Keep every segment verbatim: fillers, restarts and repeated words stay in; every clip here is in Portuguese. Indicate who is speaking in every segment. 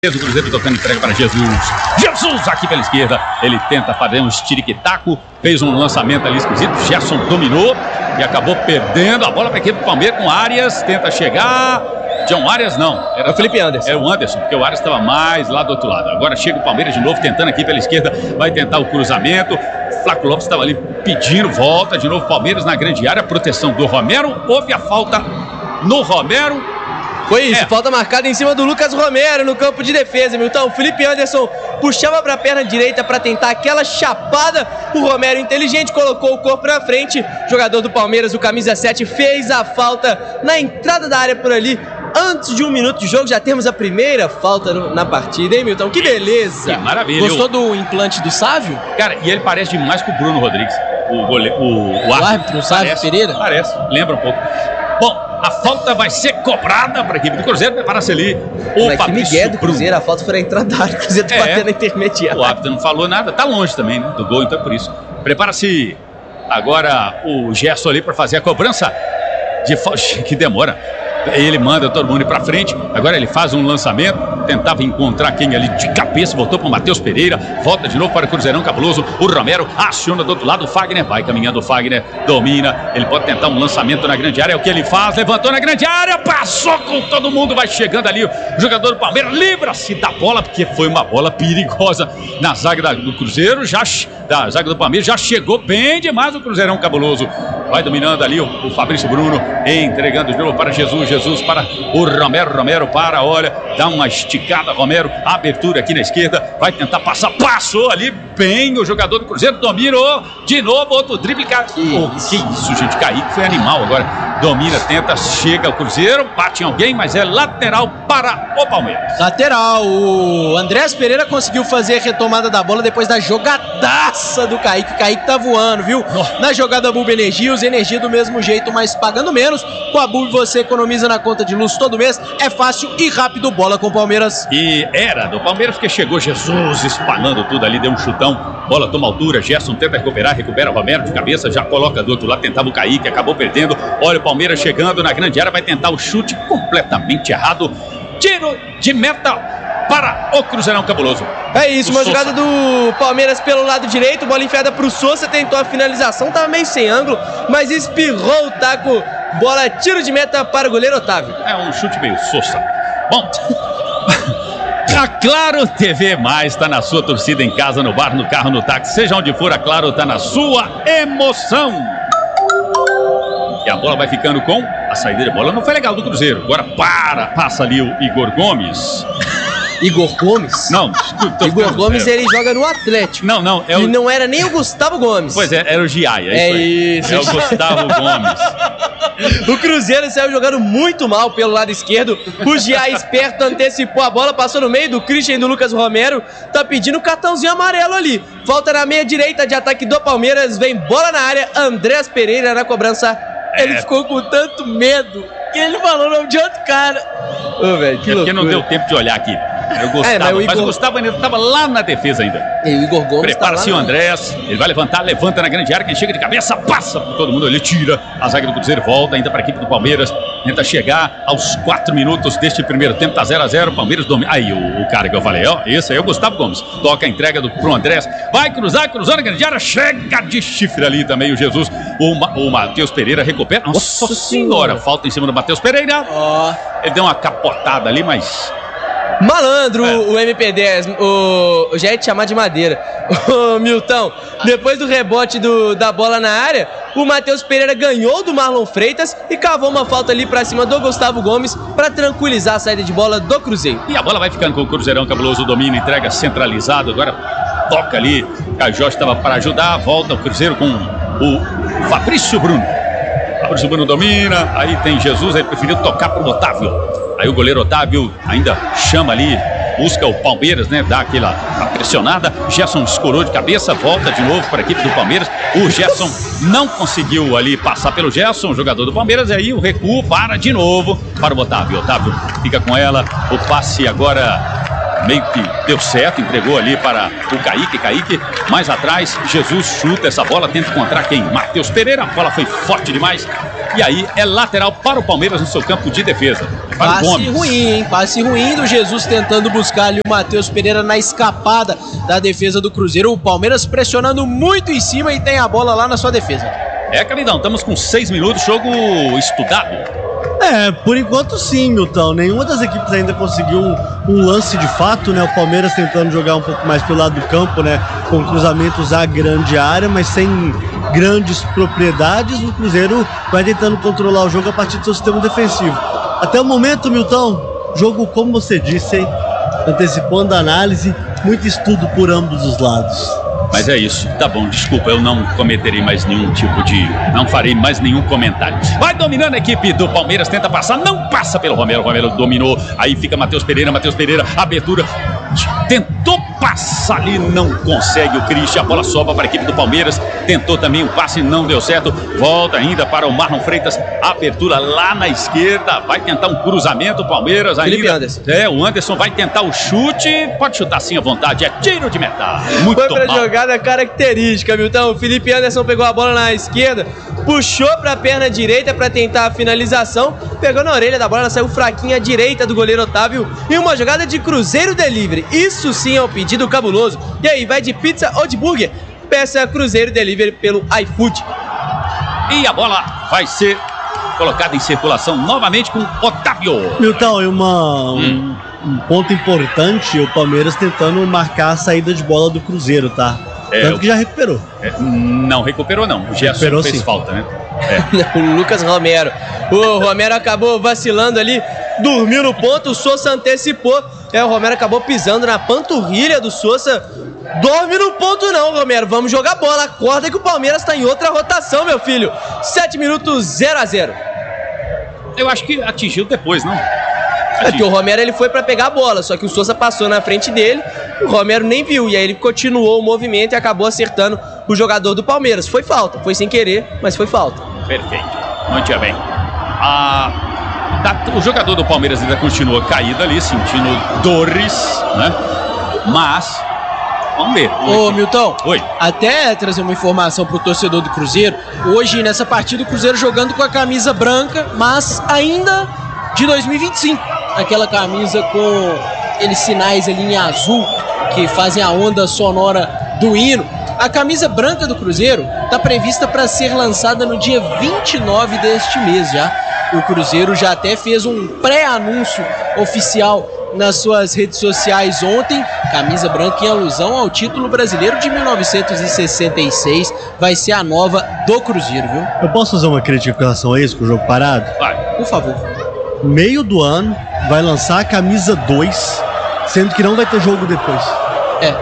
Speaker 1: O Cruzeiro tocando entrega para Jesus. Jesus aqui pela esquerda. Ele tenta fazer um estiriquitaco. Fez um lançamento ali esquisito. Gerson dominou e acabou perdendo a bola para a equipe do Palmeiras com Arias. Tenta chegar. John Arias não. Era
Speaker 2: o Felipe Anderson.
Speaker 1: Era o Anderson, porque o Arias estava mais lá do outro lado. Agora chega o Palmeiras de novo, tentando aqui pela esquerda. Vai tentar o cruzamento. Flávio Lopes estava ali pedindo volta. De novo Palmeiras na grande área. Proteção do Romero. Houve a falta no Romero.
Speaker 2: Foi isso,
Speaker 1: é.
Speaker 2: falta marcada em cima do Lucas Romero no campo de defesa, Milton. O Felipe Anderson puxava para a perna direita para tentar aquela chapada. O Romero, inteligente, colocou o corpo na frente. Jogador do Palmeiras, o camisa sete, fez a falta na entrada da área por ali. Antes de um minuto de jogo, já temos a primeira falta no, na partida, hein, Milton? Que beleza!
Speaker 1: Que maravilha!
Speaker 2: Gostou do implante do Sávio?
Speaker 1: Cara, e ele parece demais com o Bruno Rodrigues, o, gole... o, o árbitro.
Speaker 2: O árbitro, o Sávio
Speaker 1: parece,
Speaker 2: Pereira?
Speaker 1: Parece, lembra um pouco. Bom, a falta vai ser cobrada para a equipe do Cruzeiro. Prepara-se ali o
Speaker 2: Mas que Miguel do Cruzeiro, a falta foi na entrada da área. O Cruzeiro tá
Speaker 1: é,
Speaker 2: batendo na intermediária.
Speaker 1: O árbitro não falou nada, tá longe também, né, do gol, então é por isso. Prepara-se agora o Gerson ali para fazer a cobrança de falta, que demora. Ele manda todo mundo ir pra frente. Agora ele faz um lançamento. Tentava encontrar quem ali de cabeça. Voltou para o Matheus Pereira. Volta de novo para o Cruzeirão cabuloso. O Romero aciona do outro lado. O Fagner vai caminhando. O Fagner domina. Ele pode tentar um lançamento na grande área. É o que ele faz. Levantou na grande área. Passou com todo mundo. Vai chegando ali o jogador do Palmeiras. Livra-se da bola, porque foi uma bola perigosa na zaga do Cruzeiro. Já da zaga do Palmeiras. Já chegou bem demais o Cruzeirão cabuloso. Vai dominando ali o, o Fabrício Bruno. Entregando de novo para Jesus. Jesus para o Romero, Romero para, olha, dá uma esticada, Romero, abertura aqui na esquerda, vai tentar passar, passou ali bem o jogador do Cruzeiro, dominou, de novo, outro drible, cara. Que, oh, que isso, gente, Kaique foi animal agora, domina, tenta, chega o Cruzeiro, bate em alguém, mas é lateral para o Palmeiras.
Speaker 2: Lateral, o Andrés Pereira conseguiu fazer a retomada da bola depois da jogadaça do Kaique, o Kaique tá voando, viu? Oh. Na jogada Bulb Energia, os Energia do mesmo jeito, mas pagando menos, com a Bulb você economiza na conta de luz todo mês, é fácil e rápido, bola com o Palmeiras.
Speaker 1: E era do Palmeiras, porque chegou Jesus espalhando tudo ali, deu um chutão, bola toma altura, Gerson tenta recuperar, recupera o Romero de cabeça, já coloca do outro lado, tentava o Kaique, acabou perdendo, olha o Palmeiras chegando na grande área, vai tentar o chute completamente errado, tiro de meta para o Cruzeirão cabuloso.
Speaker 2: É isso, uma jogada do Palmeiras pelo lado direito, bola enfiada para o Sousa, tentou a finalização, tava meio sem ângulo, mas espirrou o taco, bola, tiro de meta para o goleiro Otávio.
Speaker 1: É um chute meio Sousa. Bom, a Claro T V Mais está na sua torcida, em casa, no bar, no carro, no táxi, seja onde for, a Claro está na sua emoção. E a bola vai ficando com a saída de bola, não foi legal do Cruzeiro, agora para, passa ali o Igor Gomes.
Speaker 2: Igor Gomes?
Speaker 1: Não, tô,
Speaker 2: Igor
Speaker 1: tô,
Speaker 2: Gomes,
Speaker 1: é.
Speaker 2: ele joga no Atlético.
Speaker 1: Não, não. É
Speaker 2: e
Speaker 1: o...
Speaker 2: não era nem o Gustavo Gomes.
Speaker 1: Pois é, era o Giaia.
Speaker 2: É isso.
Speaker 1: É o Gustavo Gomes.
Speaker 2: O Cruzeiro saiu jogando muito mal pelo lado esquerdo. O Giaia esperto antecipou a bola, passou no meio do Christian e do Lucas Romero. Tá pedindo cartãozinho amarelo ali. Falta na meia direita de ataque do Palmeiras. Vem bola na área. Andrés Pereira na cobrança. Ele é. ficou com tanto medo que ele falou o nome de outro cara. Ô, velho, que
Speaker 1: é
Speaker 2: loucura.
Speaker 1: Porque não deu tempo de olhar aqui. Eu gostava, é, mas, o Igor... mas o Gustavo ainda estava lá na defesa ainda.
Speaker 2: E o Igor Gomes
Speaker 1: prepara-se
Speaker 2: tá
Speaker 1: o Andrés, ele vai levantar, levanta na grande área, quem chega de cabeça, passa por todo mundo, ele tira, a zaga do Cruzeiro volta ainda para a equipe do Palmeiras, tenta chegar aos quatro minutos deste primeiro tempo, tá zero a zero, Palmeiras domina, aí o, o cara que eu falei, ó, esse aí é o Gustavo Gomes, toca a entrega do, pro Andrés, vai cruzar, cruzando a grande área, chega de chifre ali também o Jesus, o, Ma, o Matheus Pereira recupera, nossa, nossa senhora, falta em cima do Matheus Pereira, oh. Ele deu uma capotada ali, mas...
Speaker 2: Malandro, é. o M P dez, o, o já ia te chamar de madeira. O Milton, depois do rebote do, da bola na área, o Matheus Pereira ganhou do Marlon Freitas e cavou uma falta ali pra cima do Gustavo Gomes para tranquilizar a saída de bola do Cruzeiro.
Speaker 1: E a bola vai ficando com o Cruzeirão cabuloso, domina, entrega centralizado, agora toca ali, Cajó estava para ajudar, volta o Cruzeiro com o Fabrício Bruno. Fabrício Bruno domina, aí tem Jesus, ele preferiu tocar pro Otávio. Aí o goleiro Otávio ainda chama ali, busca o Palmeiras, né? Dá aquela pressionada. Gerson escorou de cabeça, volta de novo para a equipe do Palmeiras. O Gerson não conseguiu ali passar pelo Gerson, jogador do Palmeiras. E aí o recuo para de novo para o Otávio. Otávio fica com ela. O passe agora meio que deu certo, entregou ali para o Kaique. Kaique mais atrás. Jesus chuta essa bola, tenta encontrar quem? Matheus Pereira. A bola foi forte demais. E aí é lateral para o Palmeiras no seu campo de defesa. Para
Speaker 3: Passe
Speaker 1: o Gomes.
Speaker 3: ruim, hein? Passe ruim do Jesus tentando buscar ali o Matheus Pereira na escapada da defesa do Cruzeiro. O Palmeiras pressionando muito em cima e tem a bola lá na sua defesa.
Speaker 1: É, Caridão, estamos com seis minutos, jogo estudado.
Speaker 4: É, por enquanto sim, Milton. Nenhuma das equipes ainda conseguiu um, um lance de fato, né? O Palmeiras tentando jogar um pouco mais pelo lado do campo, né? Com cruzamentos à grande área, mas sem grandes propriedades. O Cruzeiro vai tentando controlar o jogo a partir do seu sistema defensivo. Até o momento, Milton, jogo como você disse, hein? Antecipando a análise, muito estudo por ambos os lados.
Speaker 1: Mas é isso, tá bom, desculpa, eu não cometerei mais nenhum tipo de... Não farei mais nenhum comentário. Vai dominando a equipe do Palmeiras, tenta passar, não passa pelo Romero, Romero dominou, aí fica Matheus Pereira, Matheus Pereira, abertura, tentou passar ali, não consegue o Christian, a bola sobra para a equipe do Palmeiras, tentou também o passe, não deu certo, volta ainda para o Marlon Freitas, abertura lá na esquerda, vai tentar um cruzamento, o Palmeiras ainda...
Speaker 2: Felipe Anderson.
Speaker 1: É, o Anderson vai tentar o chute, pode chutar sim à vontade, é tiro de metal, muito
Speaker 2: Foi pra
Speaker 1: mal.
Speaker 2: jogada característica, Milton. O Felipe Anderson pegou a bola na esquerda, puxou pra perna direita pra tentar a finalização, pegou na orelha da bola, ela saiu fraquinha à direita do goleiro Otávio e uma jogada de Cruzeiro Delivery. Isso sim é um pedido cabuloso. E aí, vai de pizza ou de burger? Peça Cruzeiro Delivery pelo iFood.
Speaker 1: E a bola vai ser colocada em circulação novamente com Otávio.
Speaker 4: Milton, e uma,
Speaker 1: Hum.
Speaker 4: um, um ponto importante, o Palmeiras tentando marcar a saída de bola do Cruzeiro, tá?
Speaker 1: É,
Speaker 4: Tanto
Speaker 1: o-
Speaker 4: que já recuperou.
Speaker 1: É, não recuperou não, o Gerson
Speaker 4: Recuperou,
Speaker 1: fez
Speaker 4: sim.
Speaker 1: falta, né?
Speaker 2: O Lucas Romero. O Romero acabou vacilando ali, dormiu no ponto, o Sousa antecipou. É, o Romero acabou pisando na panturrilha do Sousa. Dorme no ponto não, Romero. Vamos jogar bola. Acorda que o Palmeiras tá em outra rotação, meu filho. Sete minutos, zero a zero.
Speaker 1: Eu acho que atingiu depois, não?
Speaker 2: É que o Romero ele foi pra pegar a bola, só que o Sousa passou na frente dele, o Romero nem viu, e aí ele continuou o movimento e acabou acertando o jogador do Palmeiras. Foi falta, foi sem querer, mas foi falta.
Speaker 1: Perfeito, muito bem. A, da- o jogador do Palmeiras ainda continua caído ali, sentindo dores, né? Mas, vamos ver.
Speaker 3: Ô, Milton,
Speaker 1: Oi.
Speaker 3: até trazer uma informação pro torcedor do Cruzeiro. Hoje, nessa partida, o Cruzeiro jogando com a camisa branca, mas ainda de dois mil e vinte e cinco. Aquela camisa com aqueles sinais ali em azul que fazem a onda sonora do hino. A camisa branca do Cruzeiro está prevista para ser lançada no dia vinte e nove deste mês já. O Cruzeiro já até fez um pré-anúncio oficial nas suas redes sociais ontem. Camisa branca em alusão ao título brasileiro de mil novecentos e sessenta e seis. Vai ser a nova do Cruzeiro, viu?
Speaker 4: Eu posso fazer uma crítica com relação a isso, com o jogo parado?
Speaker 1: Vai.
Speaker 3: Por favor.
Speaker 4: Meio do ano vai lançar a camisa dois, sendo que não vai ter jogo depois.
Speaker 3: É.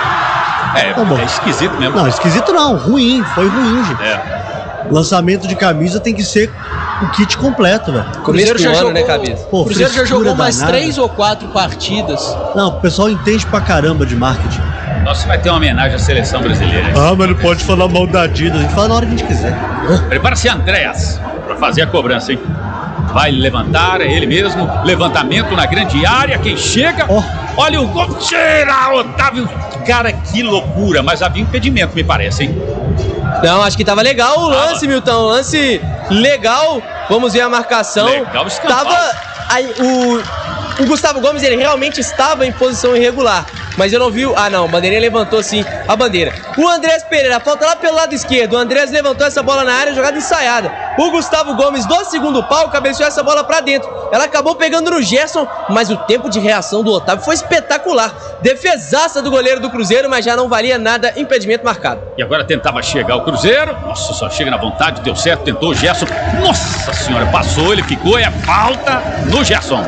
Speaker 1: É,
Speaker 4: Tá bom.
Speaker 1: é esquisito mesmo.
Speaker 4: Não, esquisito não, ruim, foi ruim, gente.
Speaker 1: É.
Speaker 4: Lançamento de camisa tem que ser o kit completo, velho.
Speaker 3: O Cruzeiro já
Speaker 2: do ano,
Speaker 3: jogou,
Speaker 2: né, cabeça?
Speaker 4: Pô,
Speaker 3: o Cruzeiro já
Speaker 4: frescura
Speaker 3: jogou mais
Speaker 4: danada.
Speaker 3: três ou quatro partidas.
Speaker 4: Não, o pessoal entende pra caramba de marketing.
Speaker 1: Nossa, vai ter uma homenagem à seleção brasileira.
Speaker 4: Ah, mas não pode falar mal da Adidas, a gente fala na hora que a gente quiser.
Speaker 1: Prepara-se Andréas para fazer a cobrança, hein? Vai levantar, é ele mesmo. Levantamento na grande área. Quem chega?
Speaker 4: Ó.
Speaker 1: Olha o gol. Tira, Otávio. Cara, que loucura. Mas havia impedimento, me parece, hein?
Speaker 2: Não, acho que tava legal o lance, Milton. Lance legal. Vamos ver a marcação.
Speaker 1: Legal escampado.
Speaker 2: Tava. Aí, o, o Gustavo Gomes, ele realmente estava em posição irregular. Mas eu não vi. Ah, não. O bandeirinha levantou sim a bandeira. O Andrés Pereira, falta lá pelo lado esquerdo. O Andrés levantou essa bola na área, jogada ensaiada. O Gustavo Gomes, do segundo pau, cabeceou essa bola pra dentro. Ela acabou pegando no Gerson, mas o tempo de reação do Otávio foi espetacular. Defesaça do goleiro do Cruzeiro, mas já não valia nada, impedimento marcado.
Speaker 1: E agora tentava chegar o Cruzeiro. Nossa, só chega na vontade, deu certo, tentou o Gerson. Nossa senhora, passou, ele ficou, é falta no Gerson.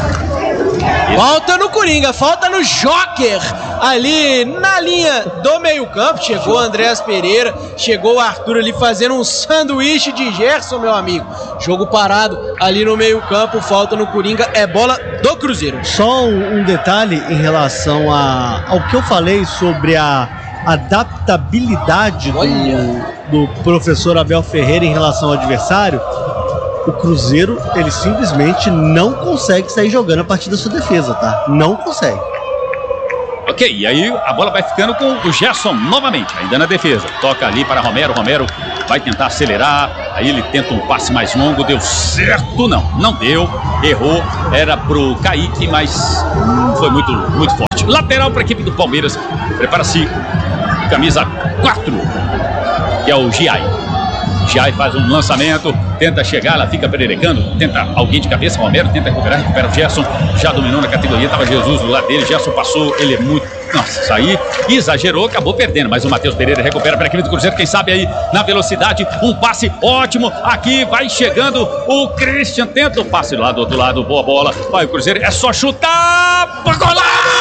Speaker 3: Falta no Coringa, falta no Joker. Ali na linha do meio campo, chegou o Andrés Pereira, chegou o Arthur ali fazendo um sanduíche de Gerson, meu amigo. Jogo parado ali no meio campo, falta no Coringa, é bola do Cruzeiro.
Speaker 4: Só um, um detalhe em relação a, ao que eu falei sobre a adaptabilidade do,
Speaker 3: Olha.
Speaker 4: do professor Abel Ferreira em relação ao adversário. O Cruzeiro, ele simplesmente não consegue sair jogando a partir da sua defesa, tá? Não consegue.
Speaker 1: Ok, e aí a bola vai ficando com o Gerson novamente, ainda na defesa. Toca ali para Romero, Romero vai tentar acelerar. Aí ele tenta um passe mais longo, deu certo? Não, não deu, errou, era pro Kaique, mas foi muito, muito forte. Lateral para a equipe do Palmeiras, prepara-se, camisa quatro, que é o Giai. Giai faz um lançamento, tenta chegar, ela fica pererecando, tenta alguém de cabeça, Romero tenta recuperar, recupera o Gerson, já dominou na categoria, tava Jesus do lado dele, Gerson passou, ele é muito, nossa, isso aí exagerou, acabou perdendo, mas o Matheus Pereira recupera para a equipe do Cruzeiro, quem sabe aí na velocidade, um passe ótimo, aqui vai chegando o Christian, tenta o passe lá do outro lado, boa bola, vai o Cruzeiro, é só chutar, pra golar!